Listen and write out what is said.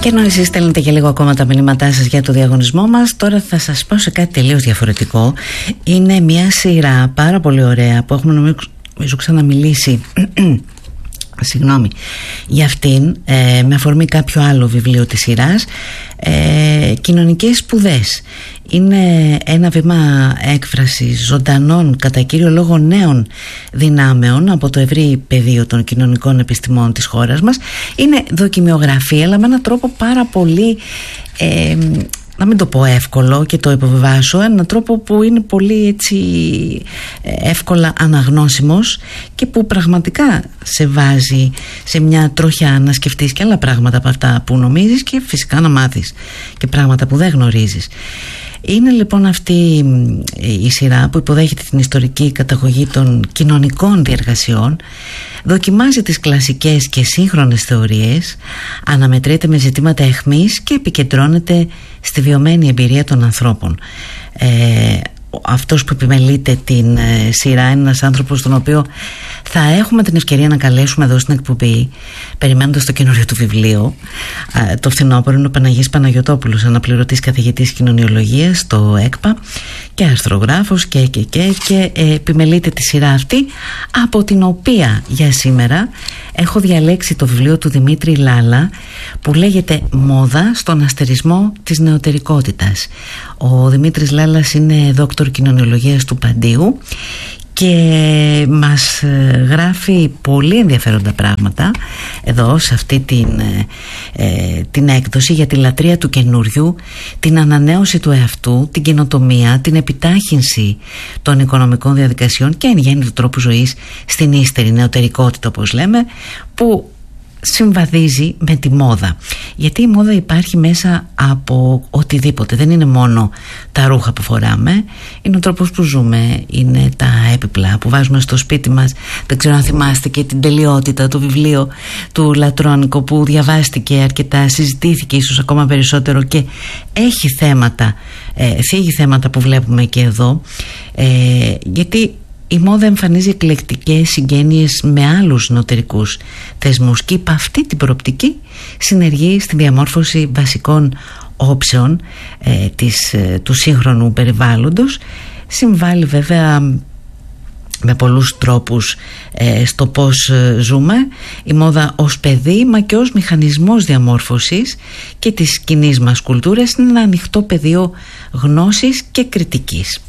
Και ενώ εσείς στέλνετε και λίγο ακόμα τα μηνύματά σας για το διαγωνισμό μας, τώρα θα σας πω σε κάτι τελείως διαφορετικό. Είναι μια σειρά πάρα πολύ ωραία που έχουμε νομίζω ξαναμιλήσει για αυτήν, με αφορμή κάποιο άλλο βιβλίο της σειράς, κοινωνικές σπουδές. Είναι ένα βήμα έκφρασης ζωντανών, κατά κύριο λόγο νέων δυνάμεων από το ευρύ πεδίο των κοινωνικών επιστημών της χώρας μας. Είναι δοκιμιογραφία, αλλά με έναν τρόπο πάρα πολύ, να μην το πω εύκολο και το υποβιβάσω, έναν τρόπο που είναι πολύ έτσι εύκολα αναγνώσιμος και που πραγματικά σε βάζει σε μια τροχιά να σκεφτείς και άλλα πράγματα από αυτά που νομίζεις και φυσικά να μάθεις και πράγματα που δεν γνωρίζεις. Είναι λοιπόν αυτή η σειρά που υποδέχεται την ιστορική καταγωγή των κοινωνικών διεργασιών, δοκιμάζει τις κλασικές και σύγχρονες θεωρίες, αναμετρείται με ζητήματα αιχμής και επικεντρώνεται στη βιωμένη εμπειρία των ανθρώπων. Αυτός που επιμελείται την σειρά είναι ένας άνθρωπος τον οποίο θα έχουμε την ευκαιρία να καλέσουμε εδώ στην εκπομπή, περιμένοντας το καινούριο του βιβλίο το φθινόπωρο. Είναι ο Παναγής Παναγιωτόπουλος, αναπληρωτής καθηγητής κοινωνιολογίας στο ΕΚΠΑ και αρθρογράφος και επιμελείται τη σειρά αυτή, από την οποία για σήμερα έχω διαλέξει το βιβλίο του Δημήτρη Λάλα που λέγεται «Μόδα στον αστερισμό της νεωτερικότητας». Ο Δημήτρης Λάλας είναι δόκτωρ κοινωνιολογίας του Παντίου και μας γράφει πολύ ενδιαφέροντα πράγματα εδώ σε αυτή την έκδοση για τη λατρεία του καινούριου, την ανανέωση του εαυτού, την καινοτομία, την επιτάχυνση των οικονομικών διαδικασιών και εν γέννη του τρόπου ζωής στην ύστερη νεωτερικότητα, όπως λέμε, που συμβαδίζει με τη μόδα. Γιατί η μόδα υπάρχει μέσα από οτιδήποτε. Δεν είναι μόνο τα ρούχα που φοράμε, είναι ο τρόπος που ζούμε, είναι τα έπιπλα που βάζουμε στο σπίτι μας. Δεν ξέρω αν θυμάστε και την τελειότητα, το βιβλίο του Λατρώνικο που διαβάστηκε αρκετά, συζητήθηκε ίσως ακόμα περισσότερο και έχει θέματα, θίγει θέματα που βλέπουμε και εδώ, γιατί η μόδα εμφανίζει εκλεκτικές συγγένειες με άλλους νοτερικούς θεσμούς και υπ' αυτή την προοπτική συνεργεί στη διαμόρφωση βασικών όψεων του σύγχρονου περιβάλλοντος. Συμβάλλει βέβαια με πολλούς τρόπους στο πώς ζούμε η μόδα ως παιδί, μα και ως μηχανισμός διαμόρφωσης και της κοινής μας κουλτούρας. Είναι ένα ανοιχτό πεδίο γνώσης και κριτικής.